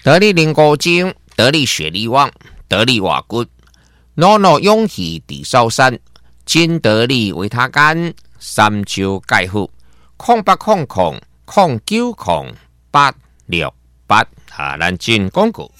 得力灵骨精，得力血力旺，得力瓦骨，诺诺勇气地少山，金得力维他干，三焦钙护，0800090868咱进广告。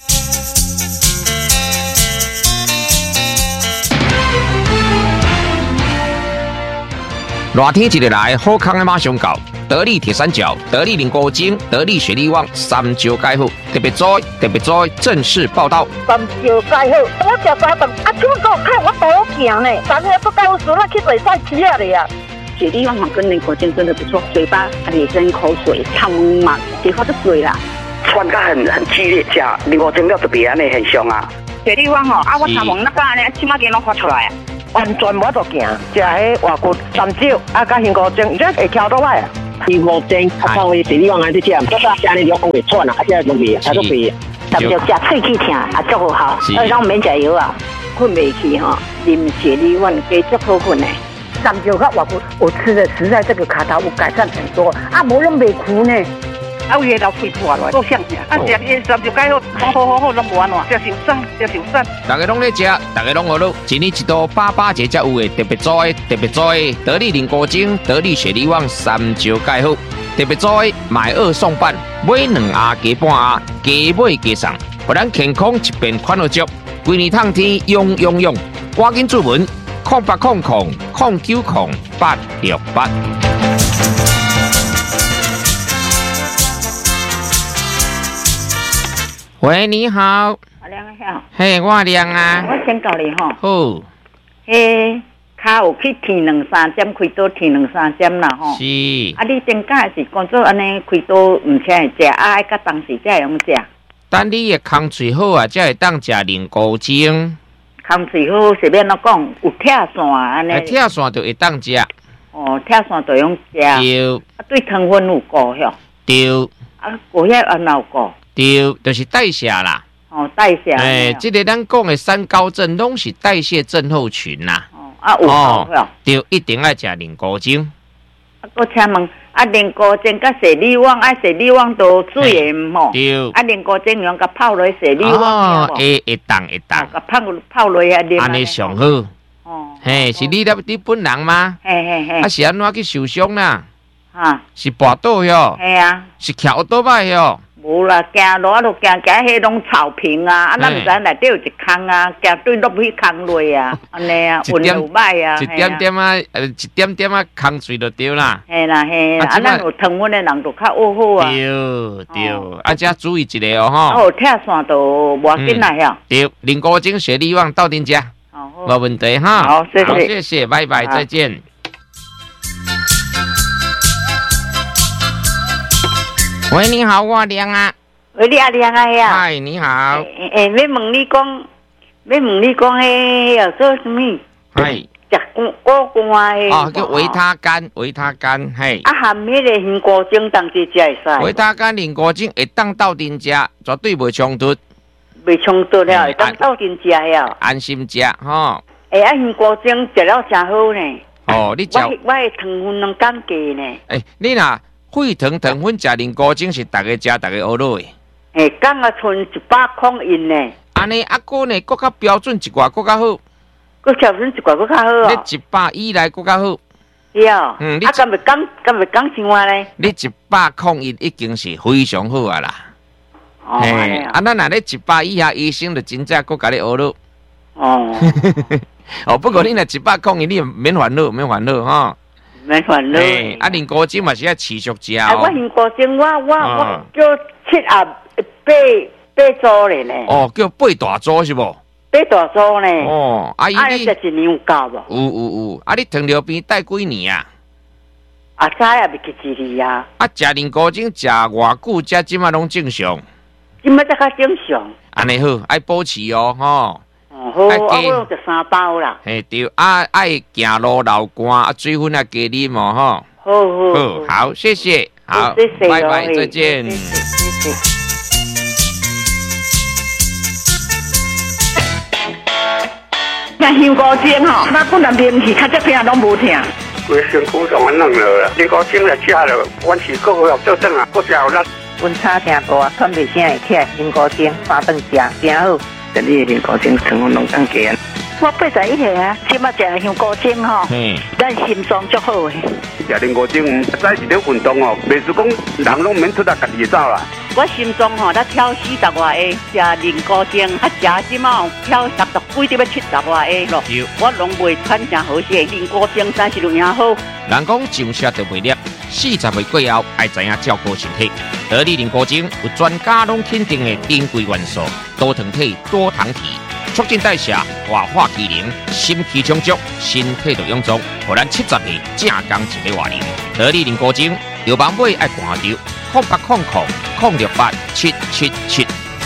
热天一日来，好康的马上到。得力铁三角、得力灵骨精、得力血力旺、三焦钙护，特别在正式报道。 三焦钙护，我食三顿，怎么给我看我多行呢？昨天不告诉我去比赛吃了呀。 血力旺跟灵骨精真的不错，嘴巴咧真口水，汤嘛，几乎都水啦。 喘得很激烈，吃灵骨精了特别安尼很凶啊。 血力旺我头毛那个安尼，起码给侬发出来啊。 完全无得行，食迄外骨三焦，甲灵骨精，这会翘倒来啊。 灵骨精，靠位血力旺安尼食，这个安尼就风会喘啊，这容易，它都肥。 但就食喙齿疼，足好，所以咱免食药啊。困袂去哈，啉血力旺加足好困的。 三焦甲外骨，我吃的实在这个卡头有改善很多，无拢袂苦呢。 有迄老肺破落，够香呀！食伊三焦钙好，拢无安怎，食受伤。 大家拢咧食，大家拢学咯。一年一度88节才有的特别做的，得力灵骨精、得力血力旺、三焦钙护，特别做的买2送半，买2盒加半盒，加买加送，互咱健康一边款好足，规年通天用，赶紧注文0800090868。喂，你好。 亮好。 嘿，我亮啊。 我先教你吼。 好。 嘿，脚有去舔2-3点，开刀舔2-3点啦吼。 是。 啊，你顶架是工作安尼开刀，唔请会食，爱甲当时才会用食。 等你的空嘴好啊，才会当食灵骨精。 空嘴好是要怎讲？有拆线安尼。 拆线就会当食。 哦，拆线就用食。 对。 啊，对糖分有顾晓。 对。 啊，顾遐安怎有顾？ 对，就是代谢啦。 哦，代谢。 这个咱讲的三高症，拢是代谢症候群啦。 有效。 对，一定要食灵骨精。 我请问，灵骨精甲血力旺，血力旺都水的吼。 对。 灵骨精用甲泡落血力旺。 会当。 甲泡落遐安尼上好。 哦。 嘿，是你本人吗？ 嘿。 是安怎去受伤啦？ 哈。 是跋倒哟。 嘿啊。 是徛倒摆哟。 无啦，行路就行迄拢草坪啊，咱毋知内底有一坑啊，行对落去坑落啊，安尼啊，运路歹啊， 一点点啊，空水就对啦。 嘿啦，咱有糖分的人就较好啊。 对，遮注意一下哦吼。 哦，拆线就无紧啦遐。 对，灵骨精、血力旺到店食，无问题哈。 好，谢谢，拜拜，再见。喂，你好，我亮啊。 喂，你亮啊呀。 嗨，你好。 要问你讲，迄要做什么？ 嗨。 食果干诶。 哦，叫维他干，嘿。 含迄个灵骨精，当时食会使。 维他干、灵骨精会当斗阵食，绝对袂冲突。 袂冲突了，会当斗阵食了。 安心食吼。 灵骨精食了真好呢。 哦，你食。 我的糖分能降低呢。 你若。血糖分食灵骨精是大家食，大家学落的。 讲啊，存100呢。 安尼个呢，更较标准一寡，更较好。 更标准一寡，更较好啊。 你100以内更较好。 对啊。你敢袂讲生活呢？ 你101已经是非常好啊啦。 哦。 咱若咧100以下，医生就真正更甲你学落。 哦。 不过你若101，你免烦恼哈。 免烦恼。 灵骨精嘛是要持续食。 我灵骨精，我叫7盒8组咧呢。 哦，叫8大组是无 ？8大组呢。 哦， 你食1年有够无？ 有。你糖尿病带几年啊？ 早也未去1年啊。 食灵骨精食偌久，食即马拢正常。 即马才较正常。 安尼好，爱保持哦，吼。 好，我用13包啦。 嘿，对，爱行路流汗，水分加啉哦，吼。好，谢谢，好，拜拜，再见。 像香菇精吼，那本来面去，较这片拢无疼。 规身躯上软软了，灵骨精来吃了，阮是够好做阵啊，够食有力。 温差真大，喘袂声会起来，啉高精巴顿食真好。 这里的高精成分拢更低。 我81岁啊，即马食香高精吼，咱心脏足好诶。 食啉高精，早是咧运动哦，袂是讲人拢免出来家己走啦。 我心脏吼，才跳40外下，食啉高精，食即马跳60几，要70外下咯。我拢袂喘真好势，啉高精真是有影好。 人讲上车就袂烈，40岁过后爱知影照顾身体。得力啉高精有专家拢肯定的珍贵元素，多糖体、多糖体。促进代谢、活化机能、心气充足，身体就臃肿，互咱70岁正刚一个活龄。得力啉高精，有网买爱看着0800-068-777。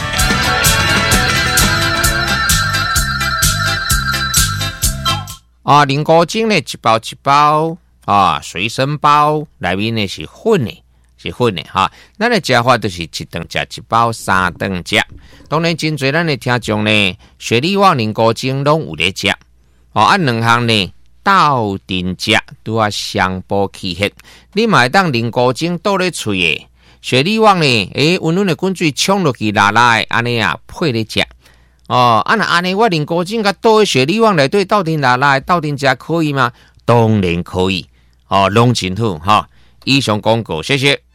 啉高精呢，一包一包随身包内面呢是粉的。是粉的哈，咱的食法就是一顿食一包，3顿食。当然，真侪咱的听众呢，雪里旺啉高精拢有咧食。按两项呢斗阵食，拄啊相补气血。你嘛会当啉高精倒咧喙的，雪里旺呢，温润的滚水冲落去拉拉的，安尼啊配咧食。那安尼我啉高精甲倒喺雪里旺内底斗阵拉拉的斗阵食可以吗？当然可以。拢真好哈。以上广告，谢谢。